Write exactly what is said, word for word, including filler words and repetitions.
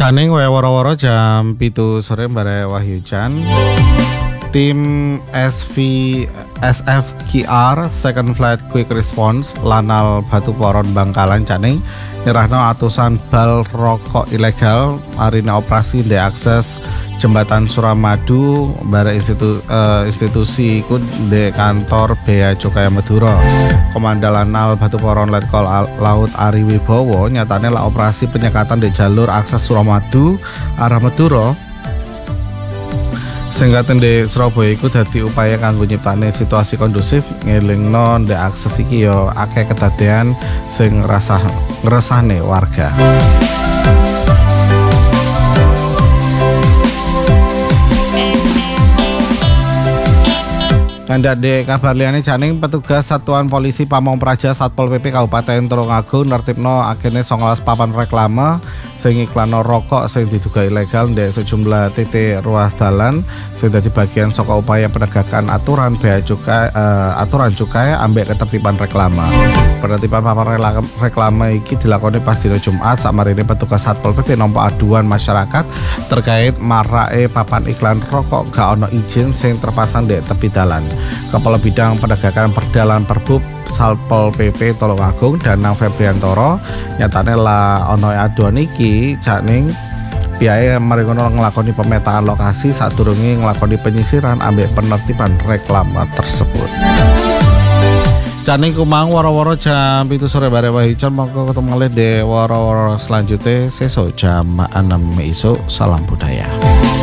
Janing wae woro-woro jam pitu sore bare Wahyujan. Tim S V S F Q R Second Flight Quick Response Lanal Batu Poron Bangkalan Janing nyerahno atusan bal rokok ilegal arena operasi di akses jembatan Suramadu bare institu, uh, institusi ikut di kantor Bea Cukai Madura. Komandan Lanal Batu Poron Letkol Laut Ari Wibowo nyatane lah operasi penyekatan di jalur akses Suramadu arah Madura sehingga di Surabaya iku dadi upaya kanggo nyiptane situasi kondusif ngelingno ndek akses iki yo akeh kedadean sing ngrasah ngresahne warga. Kandak de kabar liyane Janing petugas Satuan Polisi Pamong Praja Satpol P P Kabupaten Tulungagung nertibno akhirnya songolas papan reklame sing iklanno rokok sing diduga ilegal di sejumlah titik ruas dalan sing dadi bagian saka upaya penegakan aturan bea cukai uh, aturan cukai ambek ketertiban reklame. Penertiban papan reklame iki dilakoni pas dina Jumat sakmarine petugas Satpol P P nampa aduan masyarakat terkait marake papan iklan rokok gak ono izin sing terpasang di tepi dalan. Kepala Bidang Penegakan Perdalan Perbub Satpol P P Tulungagung Danang Febriantoro nyatane lah ono aduan iki Janing pihaknya mari ngono nglakoni pemetaan lokasi sadurunge nglakoni penyisiran ambek penertiban reklame tersebut. Janing kumang woro-woro jam pitu sore bare Wahyujan monggo ketemu malih de woro-woro selanjutnya sesuk jam enam esuk. Salam budaya.